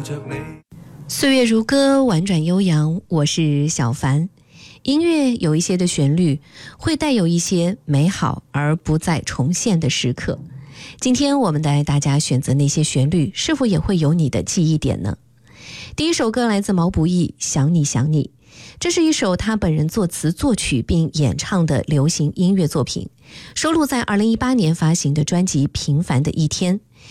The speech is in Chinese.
岁月如歌，婉转悠扬，我是小凡。音乐有一些的旋律会带有一些美好而不再重现的时刻，今天我们带大家选择那些旋律，是否也会有你的记忆点呢？第一首歌来自毛不易，想你想你。这是一首他本人作词作曲并演唱的流行音乐作品，收录在2018年发行的专辑《平凡的一天》。